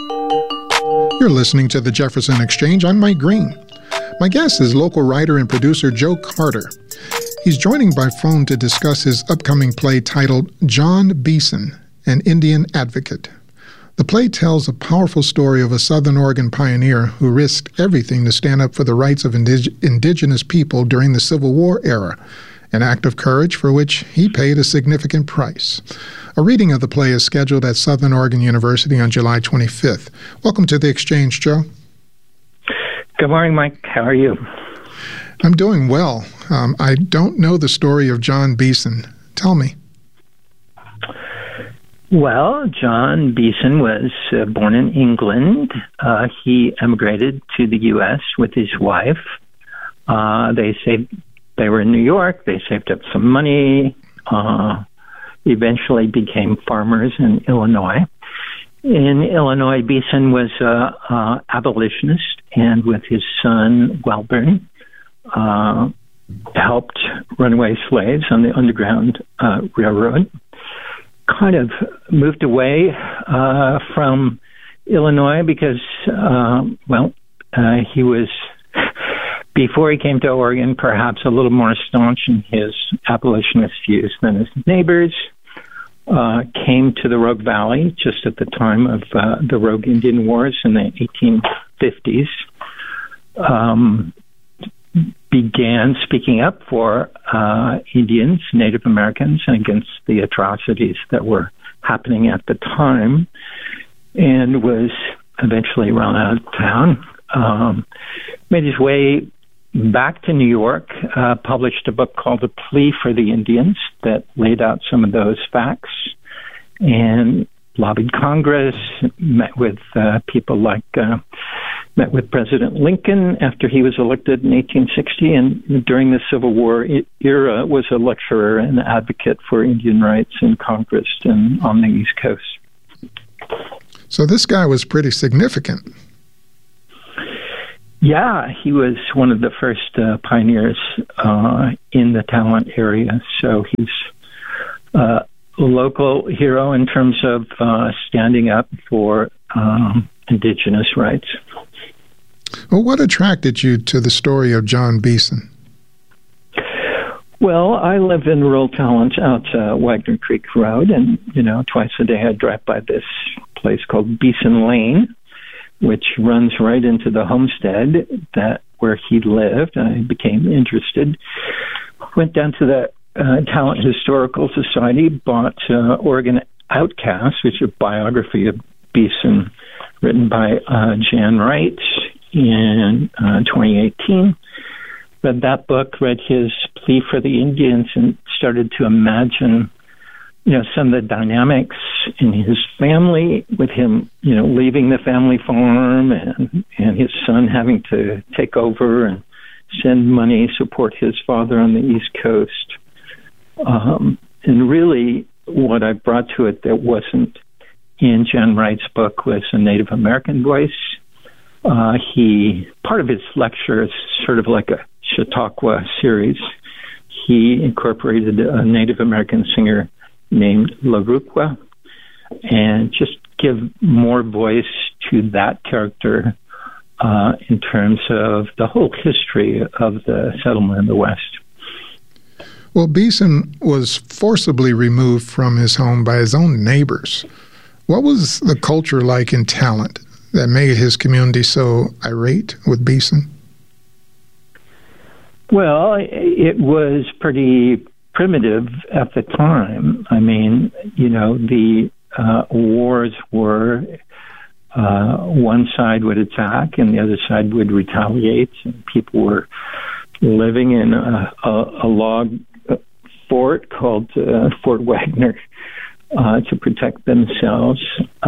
You're listening to the Jefferson Exchange. I'm Mike Green. My guest is local writer and producer Joe Carter. He's joining by phone to discuss his upcoming play titled John Beeson, an Indian Advocate. The play tells a powerful story of a Southern Oregon pioneer who risked everything to stand up for the rights of indigenous people during the Civil War era, an act of courage for which he paid a significant price. A reading of the play is scheduled at Southern Oregon University on July 25th. Welcome to the Exchange, Joe. Good morning, Mike. How are you? I'm doing well. I don't know the story of John Beeson. Tell me. Well, John Beeson was born in England. He emigrated to the U.S. with his wife. They were in New York. They saved up some money, eventually became farmers in Illinois. In Illinois, Beeson was an abolitionist, and with his son, Wellborn, helped runaway slaves on the Underground Railroad. Kind of moved away from Illinois because, he was, before he came to Oregon, perhaps a little more staunch in his abolitionist views than his neighbors. Came to the Rogue Valley just at the time of the Rogue Indian Wars in the 1850s. Began speaking up for Indians, Native Americans, and against the atrocities that were happening at the time, and was eventually run out of town. Made his way back to New York, published a book called The Plea for the Indians that laid out some of those facts, and lobbied Congress, met with people like met with President Lincoln after he was elected in 1860, and during the Civil War era was a lecturer and advocate for Indian rights in Congress and on the East Coast. So this guy was pretty significant. Yeah, he was one of the first pioneers in the Talent area. So he's a local hero in terms of standing up for indigenous rights. Well, what attracted you to the story of John Beeson? Well, I live in rural Talent out Wagner Creek Road, and, twice a day I drive by this place called Beeson Lane, which runs right into the homestead where he lived. I became interested. Went down to the Talent Historical Society, bought Oregon Outcast, which is a biography of Beeson written by Jan Wright in 2018. Read that book, read his Plea for the Indians, and started to imagine some of the dynamics in his family, with him, leaving the family farm and his son having to take over and send money, support his father on the East Coast. And really what I brought to it that wasn't in Jan Wright's book was a Native American voice. Part of his lecture is sort of like a Chautauqua series. He incorporated a Native American singer named LaRuqua, and just give more voice to that character in terms of the whole history of the settlement in the West. Well, Beeson was forcibly removed from his home by his own neighbors. What was the culture like in Talent that made his community so irate with Beeson? Well, it was pretty primitive at the time. I mean, the wars were one side would attack and the other side would retaliate. And people were living in a log fort called Fort Wagner to protect themselves.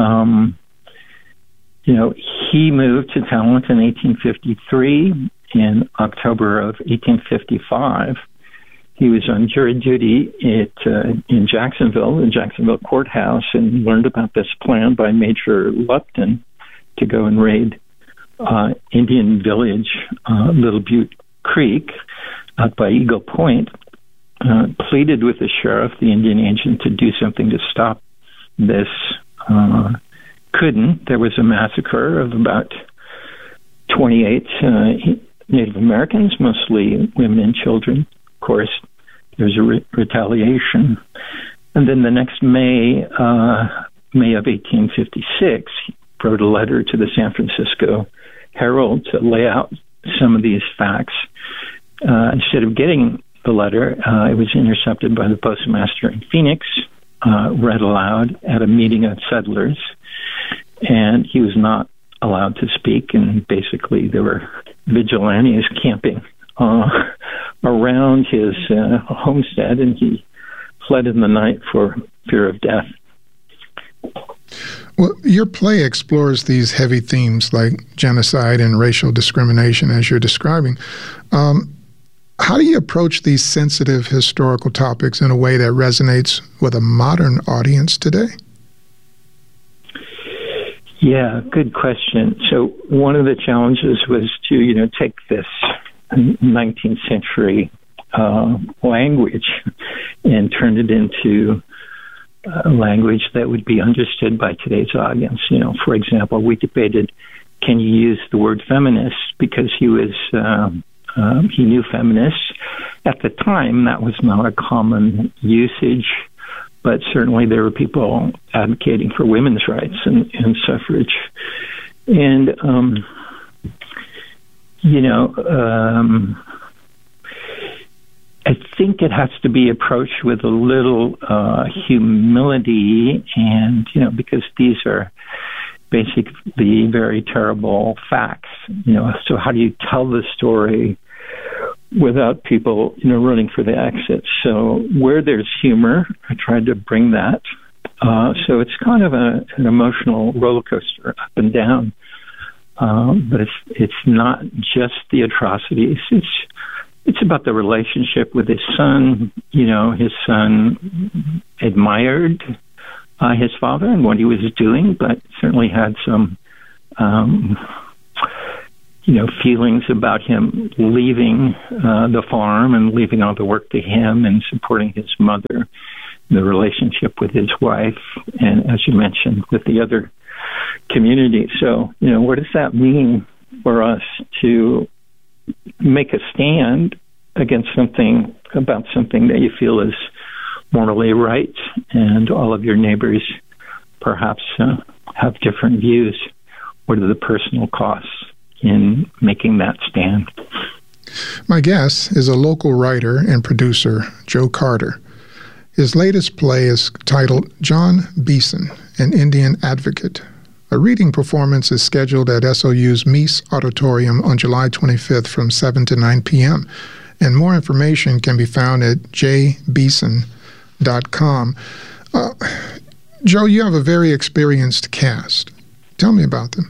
He moved to Talent in 1853. In October of 1855, he was on jury duty in Jacksonville, the Jacksonville courthouse, and learned about this plan by Major Lupton to go and raid Indian village, Little Butte Creek, out by Eagle Point. Pleaded with the sheriff, the Indian agent, to do something to stop this couldn't. There was a massacre of about 28 Native Americans, mostly women and children. Of course, there's a retaliation. And then the next May of 1856, he wrote a letter to the San Francisco Herald to lay out some of these facts. Instead of getting the letter, it was intercepted by the postmaster in Phoenix, read aloud at a meeting of settlers, and he was not allowed to speak, and basically there were vigilantes camping around his homestead, and he fled in the night for fear of death. Well, your play explores these heavy themes like genocide and racial discrimination, as you're describing. How do you approach these sensitive historical topics in a way that resonates with a modern audience today? Yeah, good question. So one of the challenges was to, take this 19th century language and turn it into language that would be understood by today's audience. For example, we debated, can you use the word feminist, because he knew feminists. At the time, that was not a common usage, but certainly there were people advocating for women's rights and suffrage. And, I think it has to be approached with a little humility, and, because these are basically very terrible facts. So how do you tell the story without people, running for the exit? So where there's humor, I tried to bring that. So it's kind of an emotional roller coaster, up and down. But it's not just the atrocities. It's about the relationship with his son. His son admired his father and what he was doing, but certainly had some, feelings about him leaving the farm and leaving all the work to him and supporting his mother, the relationship with his wife, and, as you mentioned, with the other community. So, what does that mean for us to make a stand against something that you feel is morally right, and all of your neighbors perhaps have different views? What are the personal costs in making that stand? My guest is a local writer and producer, Joe Carter. His latest play is titled John Beeson, an Indian Advocate. A reading performance is scheduled at SOU's Meese Auditorium on July 25th from 7 to 9 p.m., and more information can be found at jbeeson.com. Joe, you have a very experienced cast. Tell me about them.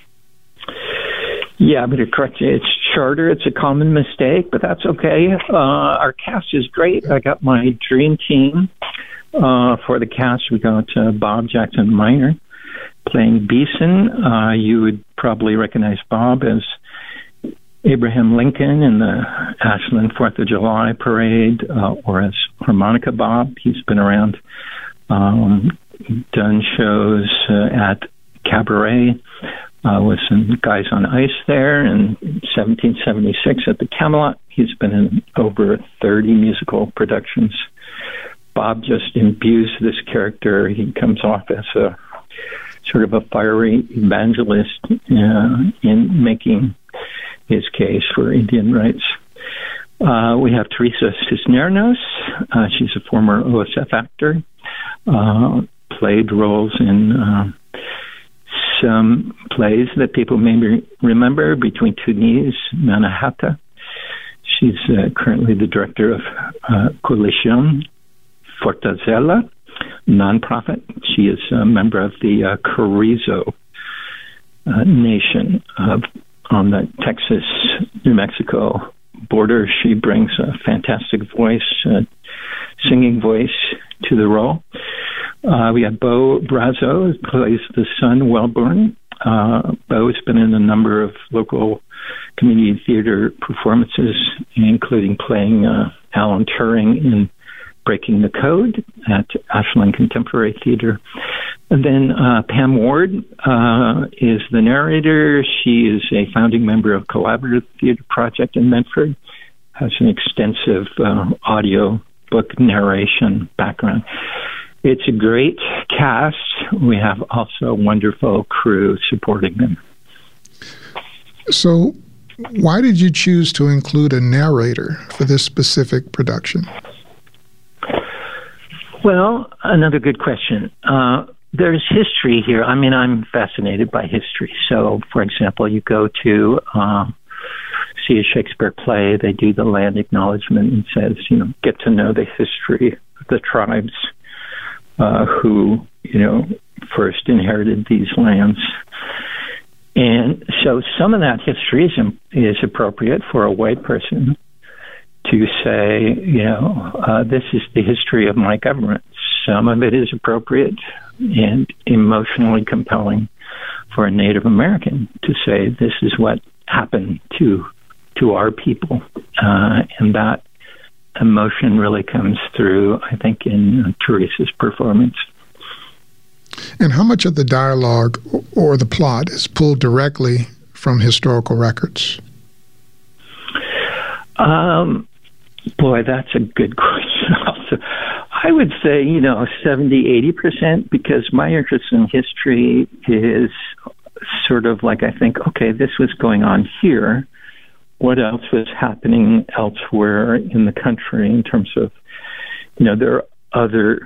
Yeah, I'm going to correct you. It's charter. It's a common mistake, but that's okay. Our cast is great. I got my dream team for the cast. We got Bob Jackson Minor playing Beeson. You would probably recognize Bob as Abraham Lincoln in the Ashland 4th of July parade, or as Harmonica Bob. He's been around, done shows at Cabaret, with some guys on ice there in 1776 at the Camelot. He's been in over 30 musical productions. Bob just imbues this character. He comes off as a sort of a fiery evangelist in making his case for Indian rights. We have Teresa Cisneros. She's a former OSF actor, played roles in some plays that people may remember, Between Two Knees, Mannahatta. She's currently the director of Coalition Fortaleza, nonprofit. She is a member of the Carrizo Nation on the Texas-New Mexico border. She brings a fantastic voice, singing voice to the role. We have Bo Brazo, who plays the son, Wellborn. Bo has been in a number of local community theater performances, including playing Alan Turing in Breaking the Code at Ashland Contemporary Theater. And then Pam Ward is the narrator. She is a founding member of Collaborative Theater Project in Medford, has an extensive audio book narration background. It's a great cast. We have also a wonderful crew supporting them. So why did you choose to include a narrator for this specific production? Well, another good question. There's history here. I mean, I'm fascinated by history. So, for example, you go to see a Shakespeare play, they do the land acknowledgement and says, get to know the history of the tribes who, first inherited these lands. And so some of that history is appropriate for a white person to say, this is the history of my government. Some of it is appropriate and emotionally compelling for a Native American to say, this is what happened to our people. And that emotion really comes through, I think, in Teresa's performance. And how much of the dialogue or the plot is pulled directly from historical records? Boy, that's a good question also. I would say, 70, 80%, because my interest in history is sort of like, I think, okay, this was going on here. What else was happening elsewhere in the country in terms of, there are other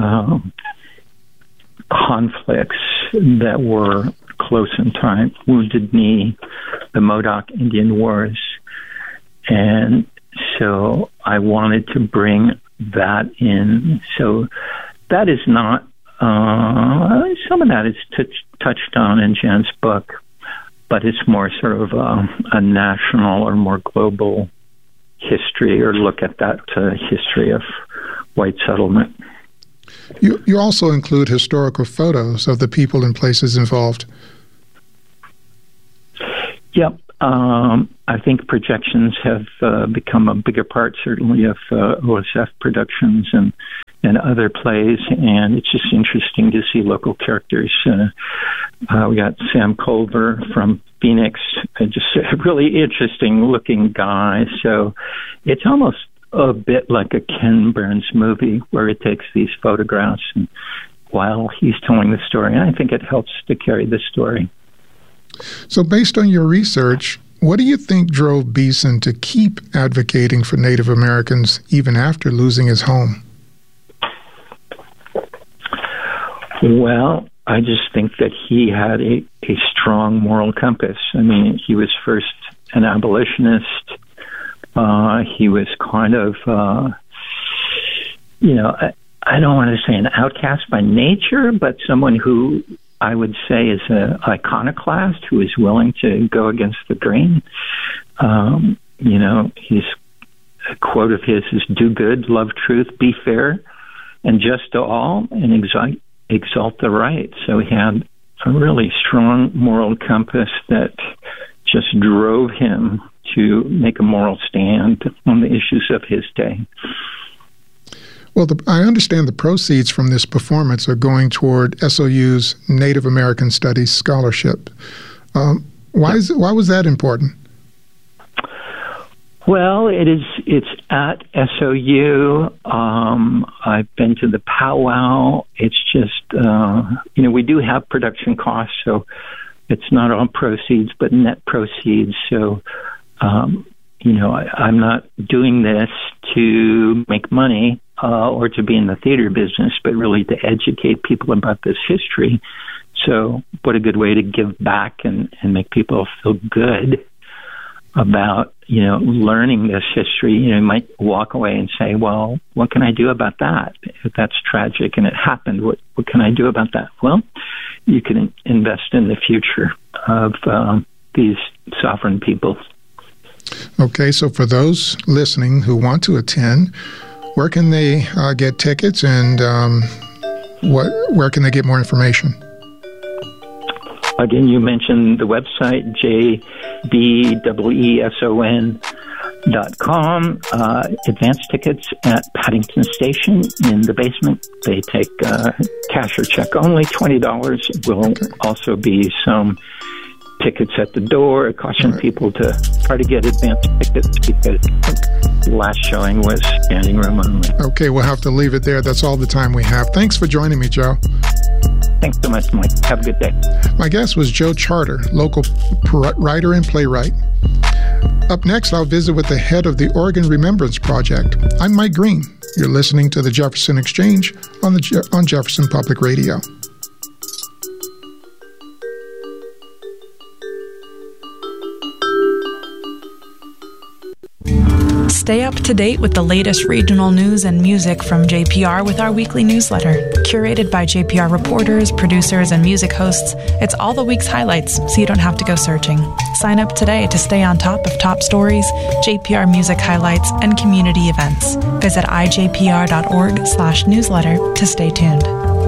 conflicts that were close in time. Wounded Knee, the Modoc Indian Wars. And so I wanted to bring that in. So that is not, some of that is touched on in Jan's book, but it's more sort of a national or more global history, or look at that history of white settlement. You also include historical photos of the people and places involved. Yep. I think projections have become a bigger part, certainly, of OSF productions and other plays, and it's just interesting to see local characters. We got Sam Culver from Phoenix, just a really interesting-looking guy. So it's almost a bit like a Ken Burns movie where it takes these photographs and while he's telling the story, and I think it helps to carry the story. So based on your research, what do you think drove Beeson to keep advocating for Native Americans even after losing his home? Well, I just think that he had a strong moral compass. I mean, he was first an abolitionist. He was kind of, I don't want to say an outcast by nature, but someone who I would say is an iconoclast who is willing to go against the grain. His a quote of his is, "Do good, love truth, be fair, and just to all, and exalt the right." So he had a really strong moral compass that just drove him to make a moral stand on the issues of his day. Well, I understand the proceeds from this performance are going toward SOU's Native American Studies Scholarship. Why was that important? Well, it's at SOU. I've been to the powwow. It's just, we do have production costs, so it's not all proceeds, but net proceeds. So, I'm not doing this to make money or to be in the theater business, but really to educate people about this history. So what a good way to give back and make people feel good about, learning this history. You might walk away and say, well, what can I do about that? If that's tragic and it happened, what can I do about that? Well, you can invest in the future of these sovereign peoples. Okay, so for those listening who want to attend, where can they get tickets, and where can they get more information? Again, you mentioned the website, JBEESON Advance tickets at Paddington Station in the basement. They take cash or check only. $20. Will also be some tickets at the door. I caution people to try to get advance tickets because the last showing was standing room only. Okay, we'll have to leave it there. That's all the time we have. Thanks for joining me, Joe. Thanks so much, Mike. Have a good day. My guest was Joe Charter, local writer and playwright. Up next, I'll visit with the head of the Oregon Remembrance Project. I'm Mike Green. You're listening to the Jefferson Exchange on Jefferson Public Radio. Stay up to date with the latest regional news and music from JPR with our weekly newsletter. Curated by JPR reporters, producers, and music hosts, it's all the week's highlights, so you don't have to go searching. Sign up today to stay on top of top stories, JPR music highlights, and community events. Visit ijpr.org/newsletter to stay tuned.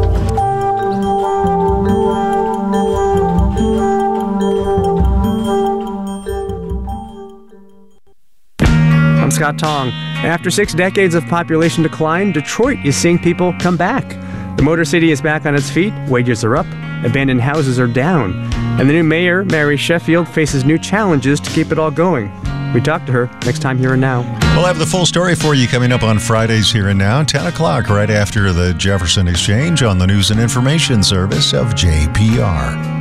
I'm Scott Tong. After 6 decades of population decline, Detroit is seeing people come back. The Motor City is back on its feet, wages are up, abandoned houses are down, and the new mayor, Mary Sheffield, faces new challenges to keep it all going. We talk to her next time Here and Now. We'll have the full story for you coming up on Fridays Here and Now, 10 o'clock, right after the Jefferson Exchange on the News and Information Service of JPR.